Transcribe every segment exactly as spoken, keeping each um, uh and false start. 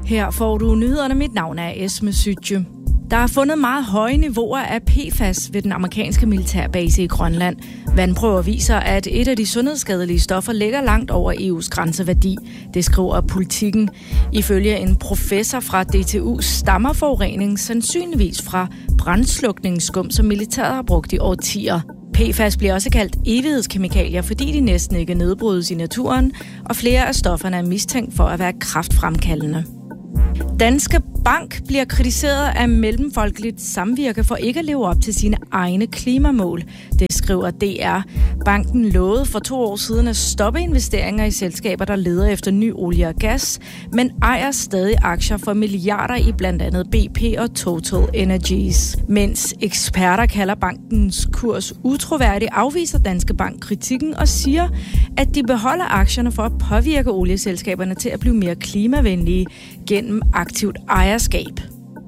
Her får du nyhederne. Mit navn er Esme Sytje. Der er fundet meget høje niveauer af P F A S ved den amerikanske militærbase i Grønland. Vandprøver viser, at et af de sundhedsskadelige stoffer ligger langt over E U's grænseværdi. Det skriver Politikken. Ifølge en professor fra D T U stammer forurening sandsynligvis fra brandslukningsskum, som militæret har brugt i årtier. P F A S bliver også kaldt evighedskemikalier, fordi de næsten ikke nedbrydes i naturen, og flere af stofferne er mistænkt for at være kræftfremkaldende. Danske Bank bliver kritiseret af Mellemfolkeligt Samvirke for ikke at leve op til sine egne klimamål. Det skriver D R. Banken lovede for to år siden at stoppe investeringer i selskaber, der leder efter ny olie og gas, men ejer stadig aktier for milliarder i blandt andet B P og Total Energies. Mens eksperter kalder bankens kurs utroværdig, afviser Danske Bank kritikken og siger, at de beholder aktierne for at påvirke olieselskaberne til at blive mere klimavenlige gennem aktivt ejerskab.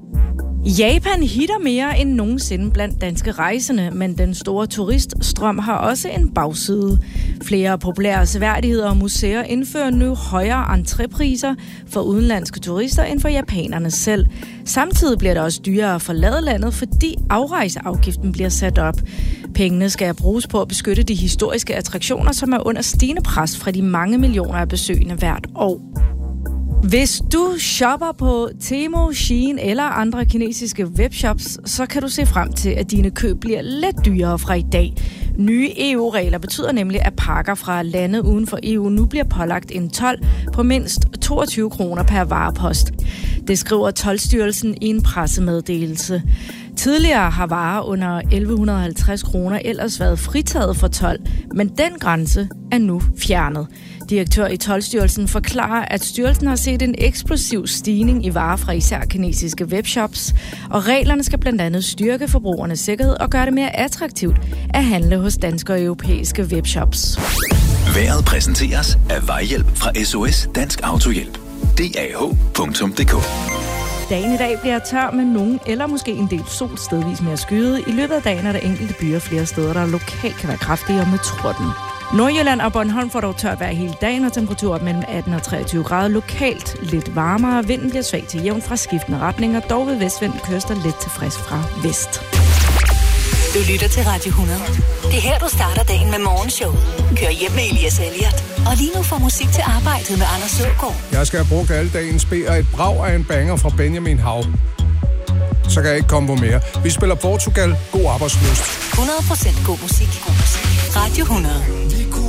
Japan hitter mere end nogensinde blandt danske rejsende, men den store turiststrøm har også en bagside. Flere populære seværdigheder og museer indfører nu højere entrépriser for udenlandske turister end for japanerne selv. Samtidig bliver det også dyrere at forlade landet, fordi afrejseafgiften bliver sat op. Pengene skal bruges på at beskytte de historiske attraktioner, som er under stigende pres fra de mange millioner af besøgende hvert år. Hvis du shopper på Temu, Shein eller andre kinesiske webshops, så kan du se frem til, at dine køb bliver lidt dyrere fra i dag. Nye E U-regler betyder nemlig, at pakker fra lande uden for E U nu bliver pålagt en told på mindst toogtyve kroner per varepost. Det skriver Toldstyrelsen i en pressemeddelelse. Tidligere har varer under elleve halvtreds kroner ellers været fritaget for told, men den grænse er nu fjernet. Direktør i Toldstyrelsen forklarer, at styrelsen har set en eksplosiv stigning i varer fra især kinesiske webshops, og reglerne skal blandt andet styrke forbrugernes sikkerhed og gøre det mere attraktivt at handle hos danske og europæiske webshops. Vejret præsenteres af Vejhjælp fra S O S Dansk Autohjælp. D A H punktum d k. Dagen i dag bliver tør med nogen eller måske en del sol stedvis mere skyet. I løbet af dagen er der enkelte byer flere steder, der lokalt kan være kraftige og med torden. Nordjylland og Bornholm får dog tørt vejr hele dagen, og temperatur op mellem atten og treogtyve grader. Lokalt lidt varmere. Vinden bliver svag til jævn fra skiftende retninger. Dog ved vestvind kyster lidt til frisk fra vest. Du lytter til Radio hundrede. Det er her, du starter dagen med morgenshowet. Kør hjem med Elias Elliot. Og lige nu får musik til arbejdet med Anders Søgaard. Jeg skal have brugt alle dagens B og et brag af en banger fra Benjamin Hav. Så kan jeg ikke komme på mere. Vi spiller Portugal. God arbejdslyst. hundrede procent god musik. God musik. Radio hundrede.